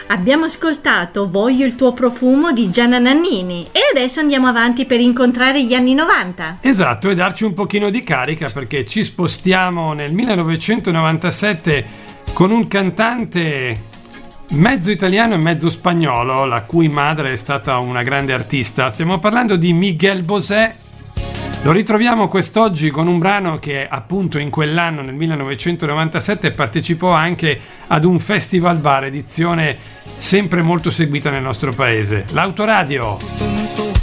Abbiamo ascoltato Voglio il tuo profumo di Gianna Nannini e adesso andiamo avanti per incontrare gli anni 90. Esatto, e darci un pochino di carica, perché ci spostiamo nel 1997 con un cantante mezzo italiano e mezzo spagnolo, la cui madre è stata una grande artista. Stiamo parlando di Miguel Bosé. Lo ritroviamo quest'oggi con un brano che appunto in quell'anno, nel 1997, partecipò anche ad un festival bar, edizione sempre molto seguita nel nostro paese, l'Autoradio.